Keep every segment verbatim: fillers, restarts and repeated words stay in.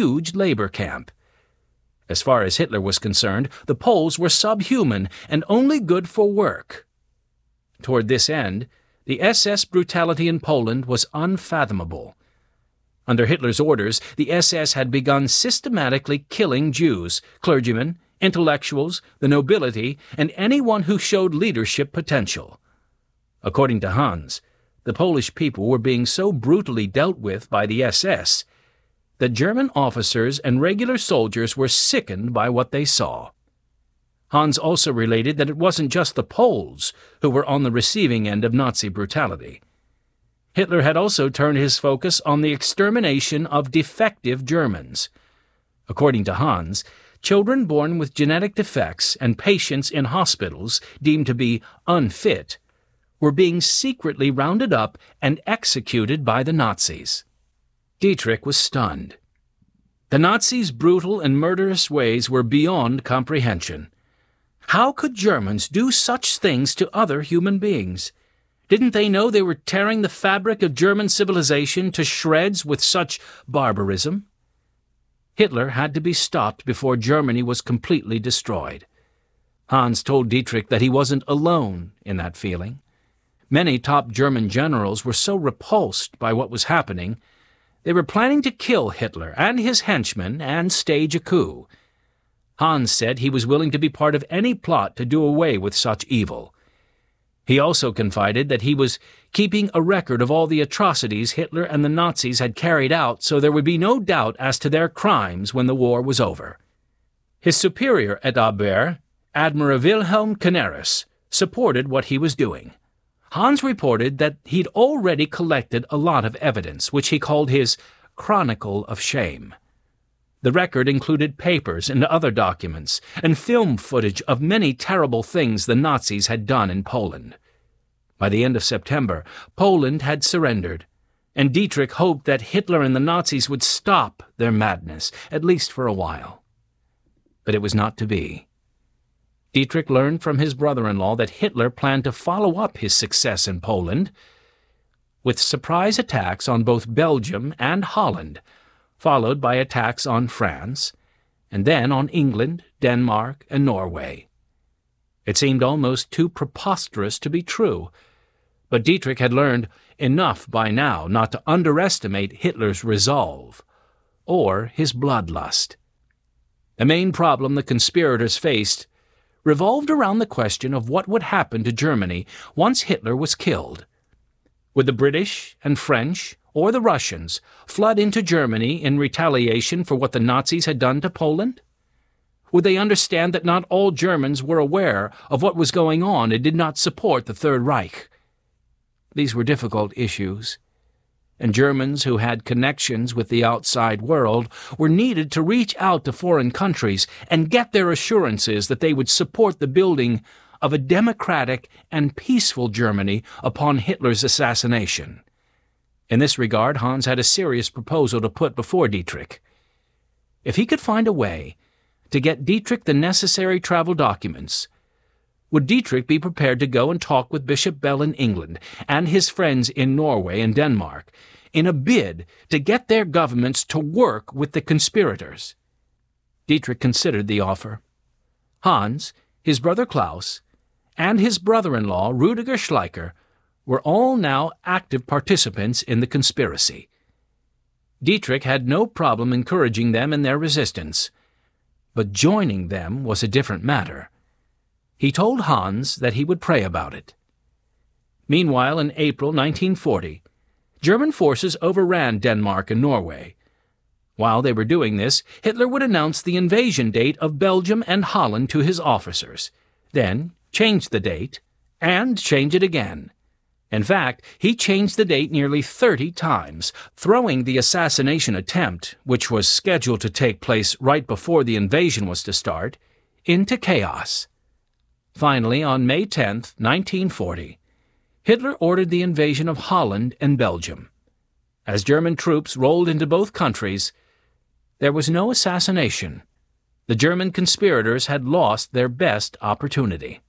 huge labor camp. As far as Hitler was concerned, the Poles were subhuman and only good for work. Toward this end, the S S brutality in Poland was unfathomable. Under Hitler's orders, the S S had begun systematically killing Jews, clergymen, intellectuals, the nobility, and anyone who showed leadership potential. According to Hans, the Polish people were being so brutally dealt with by the S S that German officers and regular soldiers were sickened by what they saw. Hans also related that it wasn't just the Poles who were on the receiving end of Nazi brutality. Hitler had also turned his focus on the extermination of defective Germans. According to Hans, children born with genetic defects and patients in hospitals deemed to be unfit were being secretly rounded up and executed by the Nazis. Dietrich was stunned. The Nazis' brutal and murderous ways were beyond comprehension. How could Germans do such things to other human beings? Didn't they know they were tearing the fabric of German civilization to shreds with such barbarism? Hitler had to be stopped before Germany was completely destroyed. Hans told Dietrich that he wasn't alone in that feeling. Many top German generals were so repulsed by what was happening, they were planning to kill Hitler and his henchmen and stage a coup. Hans said he was willing to be part of any plot to do away with such evil. He also confided that he was keeping a record of all the atrocities Hitler and the Nazis had carried out so there would be no doubt as to their crimes when the war was over. His superior at Abwehr, Admiral Wilhelm Canaris, supported what he was doing. Hans reported that he'd already collected a lot of evidence, which he called his Chronicle of Shame. The record included papers and other documents, and film footage of many terrible things the Nazis had done in Poland. By the end of September, Poland had surrendered, and Dietrich hoped that Hitler and the Nazis would stop their madness, at least for a while. But it was not to be. Dietrich learned from his brother-in-law that Hitler planned to follow up his success in Poland with surprise attacks on both Belgium and Holland, followed by attacks on France, and then on England, Denmark, and Norway. It seemed almost too preposterous to be true, but Dietrich had learned enough by now not to underestimate Hitler's resolve or his bloodlust. The main problem the conspirators faced revolved around the question of what would happen to Germany once Hitler was killed. Would the British and French or the Russians flood into Germany in retaliation for what the Nazis had done to Poland? Would they understand that not all Germans were aware of what was going on and did not support the Third Reich? These were difficult issues, and Germans who had connections with the outside world were needed to reach out to foreign countries and get their assurances that they would support the building of a democratic and peaceful Germany upon Hitler's assassination. In this regard, Hans had a serious proposal to put before Dietrich. If he could find a way to get Dietrich the necessary travel documents, would Dietrich be prepared to go and talk with Bishop Bell in England and his friends in Norway and Denmark in a bid to get their governments to work with the conspirators? Dietrich considered the offer. Hans, his brother Klaus, and his brother-in-law Rudiger Schleicher were all now active participants in the conspiracy. Dietrich had no problem encouraging them in their resistance, but joining them was a different matter. He told Hans that he would pray about it. Meanwhile, in April nineteen forty, German forces overran Denmark and Norway. While they were doing this, Hitler would announce the invasion date of Belgium and Holland to his officers, then change the date, and change it again. In fact, he changed the date nearly thirty times, throwing the assassination attempt, which was scheduled to take place right before the invasion was to start, into chaos. Finally, on May tenth, nineteen forty, Hitler ordered the invasion of Holland and Belgium. As German troops rolled into both countries, there was no assassination. The German conspirators had lost their best opportunity.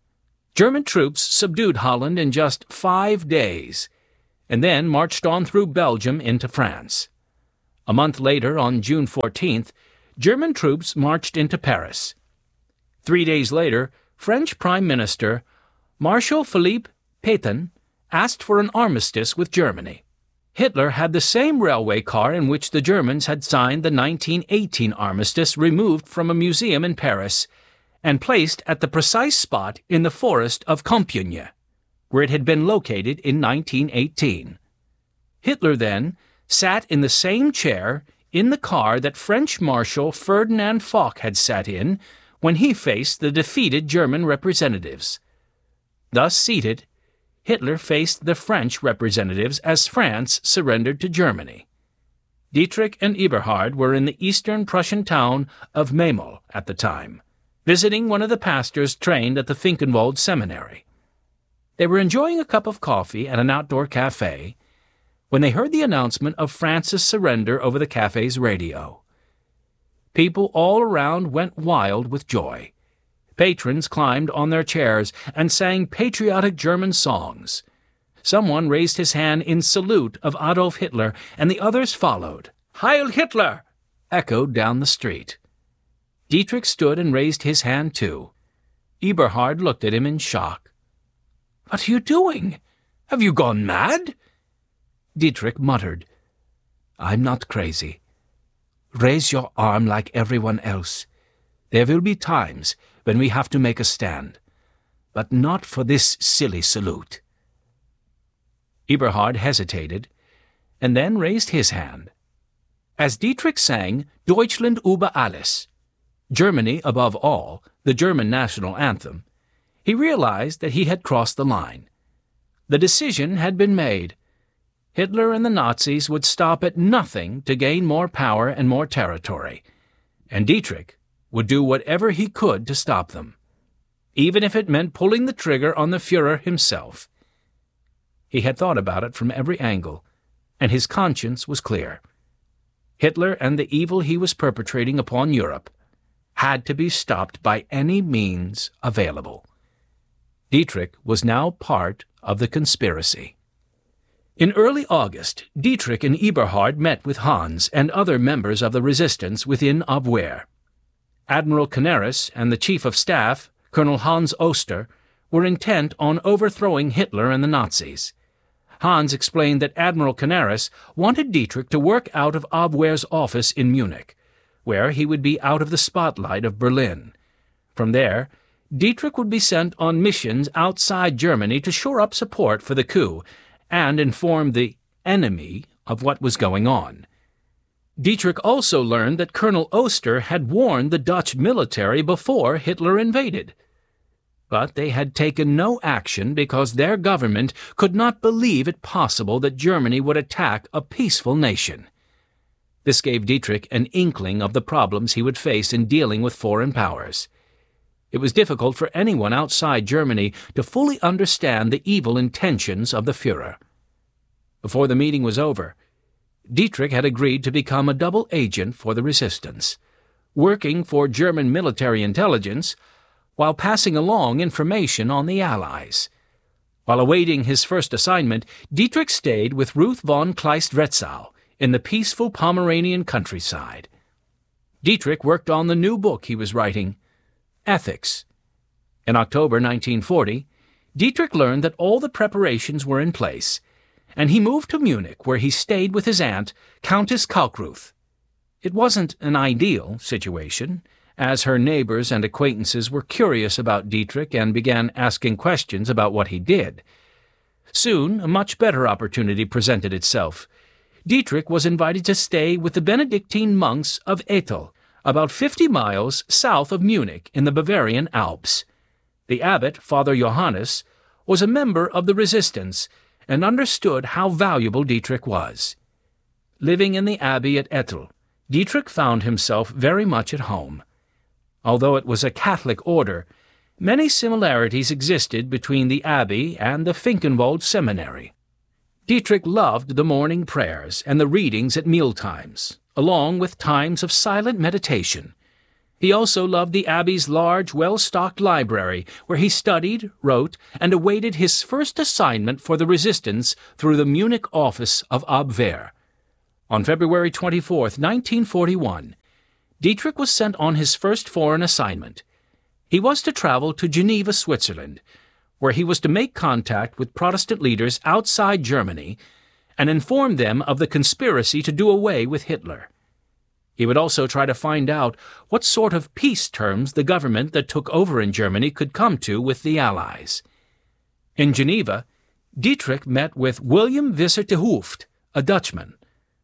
German troops subdued Holland in just five days, and then marched on through Belgium into France. A month later, on June fourteenth, German troops marched into Paris. Three days later, French Prime Minister Marshal Philippe Pétain asked for an armistice with Germany. Hitler had the same railway car in which the Germans had signed the nineteen eighteen armistice removed from a museum in Paris and placed at the precise spot in the forest of Compiègne, where it had been located in nineteen eighteen. Hitler then sat in the same chair in the car that French Marshal Ferdinand Foch had sat in when he faced the defeated German representatives. Thus seated, Hitler faced the French representatives as France surrendered to Germany. Dietrich and Eberhard were in the eastern Prussian town of Memel at the time, visiting one of the pastors trained at the Finkenwald Seminary. They were enjoying a cup of coffee at an outdoor cafe when they heard the announcement of France's surrender over the cafe's radio. People all around went wild with joy. Patrons climbed on their chairs and sang patriotic German songs. Someone raised his hand in salute of Adolf Hitler, and the others followed. "Heil Hitler!" echoed down the street. Dietrich stood and raised his hand too. Eberhard looked at him in shock. "What are you doing? Have you gone mad?" Dietrich muttered, "I'm not crazy. Raise your arm like everyone else. There will be times when we have to make a stand, but not for this silly salute." Eberhard hesitated, and then raised his hand. As Dietrich sang Deutschland über alles, Germany above all, the German national anthem, he realized that he had crossed the line. The decision had been made. Hitler and the Nazis would stop at nothing to gain more power and more territory, and Dietrich would do whatever he could to stop them, even if it meant pulling the trigger on the Führer himself. He had thought about it from every angle, and his conscience was clear. Hitler and the evil he was perpetrating upon Europe had to be stopped by any means available. Dietrich was now part of the conspiracy. In early August, Dietrich and Eberhard met with Hans and other members of the resistance within Abwehr. Admiral Canaris and the Chief of Staff, Colonel Hans Oster, were intent on overthrowing Hitler and the Nazis. Hans explained that Admiral Canaris wanted Dietrich to work out of Abwehr's office in Munich, where he would be out of the spotlight of Berlin. From there, Dietrich would be sent on missions outside Germany to shore up support for the coup and inform the enemy of what was going on. Dietrich also learned that Colonel Oster had warned the Dutch military before Hitler invaded. But they had taken no action because their government could not believe it possible that Germany would attack a peaceful nation. This gave Dietrich an inkling of the problems he would face in dealing with foreign powers. It was difficult for anyone outside Germany to fully understand the evil intentions of the Führer. Before the meeting was over, Dietrich had agreed to become a double agent for the resistance, working for German military intelligence while passing along information on the Allies. While awaiting his first assignment, Dietrich stayed with Ruth von Kleist-Retzow in the peaceful Pomeranian countryside. Dietrich worked on the new book he was writing, Ethics. In October nineteen forty, Dietrich learned that all the preparations were in place, and he moved to Munich, where he stayed with his aunt, Countess Kalkruth. It wasn't an ideal situation, as her neighbors and acquaintances were curious about Dietrich and began asking questions about what he did. Soon, a much better opportunity presented itself. Dietrich was invited to stay with the Benedictine monks of Ethel, about fifty miles south of Munich in the Bavarian Alps. The abbot, Father Johannes, was a member of the resistance and understood how valuable Dietrich was. Living in the abbey at Ethel, Dietrich found himself very much at home. Although it was a Catholic order, many similarities existed between the abbey and the Finkenwald Seminary. Dietrich loved the morning prayers and the readings at mealtimes, along with times of silent meditation. He also loved the abbey's large, well-stocked library, where he studied, wrote, and awaited his first assignment for the resistance through the Munich office of Abwehr. On February twenty-fourth, nineteen forty-one, Dietrich was sent on his first foreign assignment. He was to travel to Geneva, Switzerland, where he was to make contact with Protestant leaders outside Germany and inform them of the conspiracy to do away with Hitler. He would also try to find out what sort of peace terms the government that took over in Germany could come to with the Allies. In Geneva, Dietrich met with William Visser te Hooft, a Dutchman.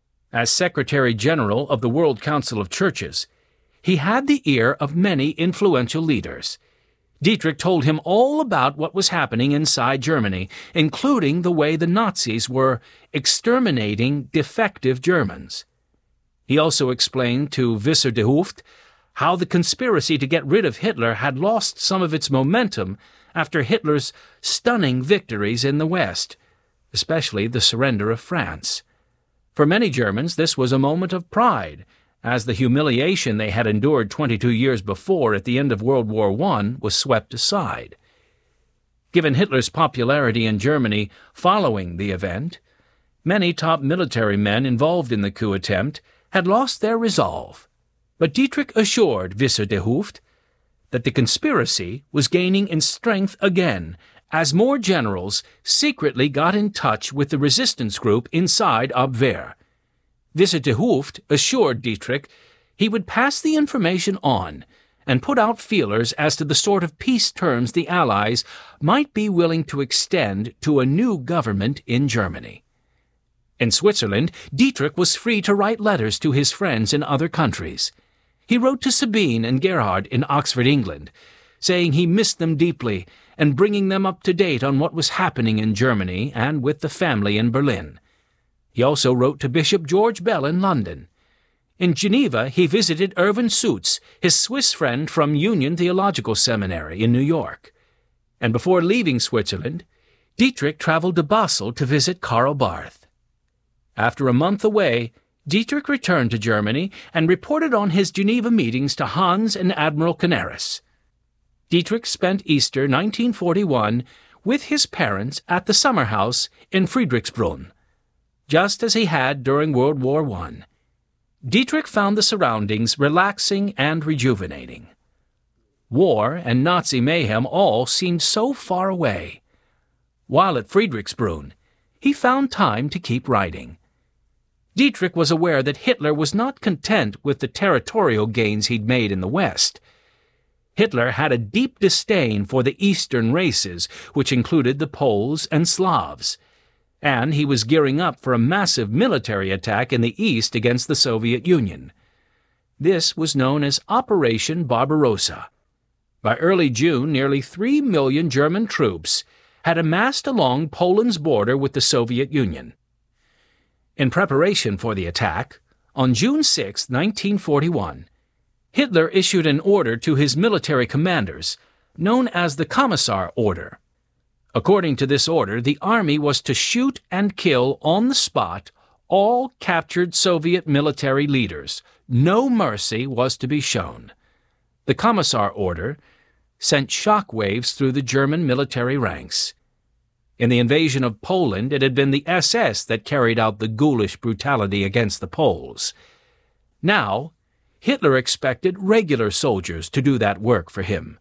As Secretary General of the World Council of Churches, he had the ear of many influential leaders. Dietrich told him all about what was happening inside Germany, including the way the Nazis were exterminating defective Germans. He also explained to Visser te Hooft how the conspiracy to get rid of Hitler had lost some of its momentum after Hitler's stunning victories in the West, especially the surrender of France. For many Germans, this was a moment of pride, as the humiliation they had endured twenty-two years before at the end of World War One was swept aside. Given Hitler's popularity in Germany following the event, many top military men involved in the coup attempt had lost their resolve, but Dietrich assured Visser te Hooft that the conspiracy was gaining in strength again as more generals secretly got in touch with the resistance group inside Abwehr. Visser te Hooft assured Dietrich he would pass the information on and put out feelers as to the sort of peace terms the Allies might be willing to extend to a new government in Germany. In Switzerland, Dietrich was free to write letters to his friends in other countries. He wrote to Sabine and Gerhard in Oxford, England, saying he missed them deeply and bringing them up to date on what was happening in Germany and with the family in Berlin. He also wrote to Bishop George Bell in London. In Geneva, he visited Erwin Sutz, his Swiss friend from Union Theological Seminary in New York. And before leaving Switzerland, Dietrich traveled to Basel to visit Karl Barth. After a month away, Dietrich returned to Germany and reported on his Geneva meetings to Hans and Admiral Canaris. Dietrich spent Easter nineteen forty-one with his parents at the summer house in Friedrichsbrunn, just as he had during World War One. Dietrich found the surroundings relaxing and rejuvenating. War and Nazi mayhem all seemed so far away. While at Friedrichsbrunn, he found time to keep writing. Dietrich was aware that Hitler was not content with the territorial gains he'd made in the West. Hitler had a deep disdain for the Eastern races, which included the Poles and Slavs, and he was gearing up for a massive military attack in the East against the Soviet Union. This was known as Operation Barbarossa. By early June, nearly three million German troops had amassed along Poland's border with the Soviet Union. In preparation for the attack, on June sixth, nineteen forty-one, Hitler issued an order to his military commanders, known as the Commissar Order. According to this order, the army was to shoot and kill on the spot all captured Soviet military leaders. No mercy was to be shown. The Commissar Order sent shock waves through the German military ranks. In the invasion of Poland, it had been the S S that carried out the ghoulish brutality against the Poles. Now, Hitler expected regular soldiers to do that work for him.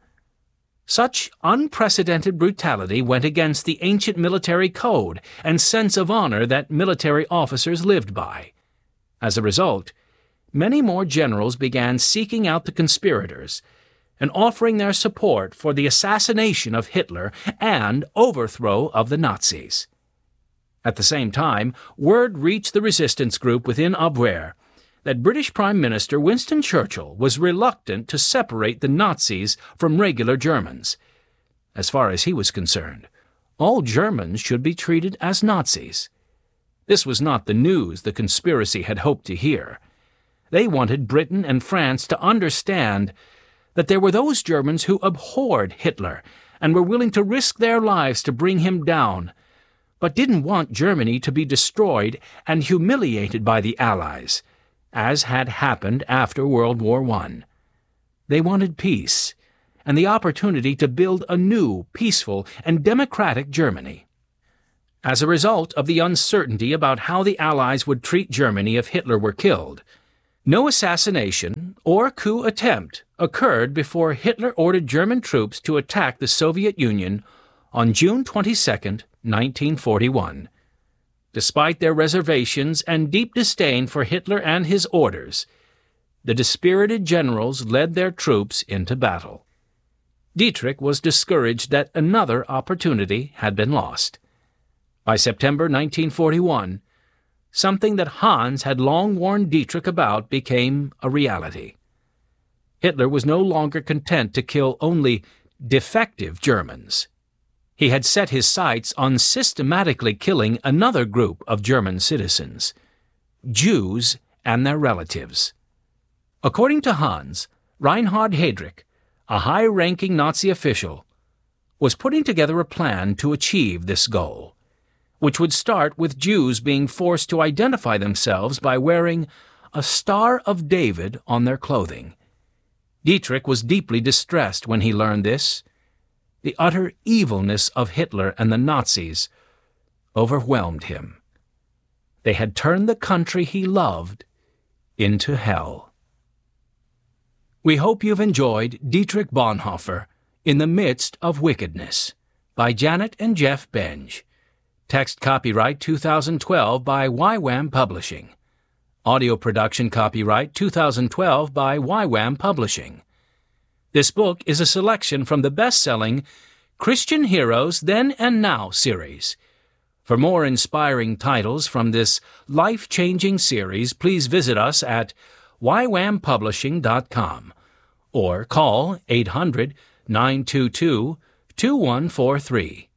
Such unprecedented brutality went against the ancient military code and sense of honor that military officers lived by. As a result, many more generals began seeking out the conspirators and offering their support for the assassination of Hitler and overthrow of the Nazis. At the same time, word reached the resistance group within Abwehr that British Prime Minister Winston Churchill was reluctant to separate the Nazis from regular Germans. As far as he was concerned, all Germans should be treated as Nazis. This was not the news the conspiracy had hoped to hear. They wanted Britain and France to understand that there were those Germans who abhorred Hitler and were willing to risk their lives to bring him down, but didn't want Germany to be destroyed and humiliated by the Allies, as had happened after World War One. They wanted peace and the opportunity to build a new, peaceful, and democratic Germany. as a result of the uncertainty about how the Allies would treat Germany if Hitler were killed. No assassination or coup attempt occurred before Hitler ordered German troops to attack the Soviet Union on June twenty-second, nineteen forty-one. Despite their reservations and deep disdain for Hitler and his orders, the dispirited generals led their troops into battle. Dietrich was discouraged that another opportunity had been lost. By September nineteen forty-one, something that Hans had long warned Dietrich about became a reality. Hitler was no longer content to kill only defective Germans. He had set his sights on systematically killing another group of German citizens, Jews and their relatives. According to Hans, Reinhard Heydrich, a high-ranking Nazi official, was putting together a plan to achieve this goal, which would start with Jews being forced to identify themselves by wearing a Star of David on their clothing. Dietrich was deeply distressed when he learned this. The utter evilness of Hitler and the Nazis overwhelmed him. They had turned the country he loved into hell. We hope you've enjoyed Dietrich Bonhoeffer, In the Midst of Wickedness, by Janet and Jeff Benge. Text copyright two thousand twelve by Y WAM Publishing. Audio production copyright two thousand twelve by Y WAM Publishing. This book is a selection from the best-selling Christian Heroes Then and Now series. For more inspiring titles from this life-changing series, please visit us at y wam publishing dot com or call eight hundred, nine two two, two one four three.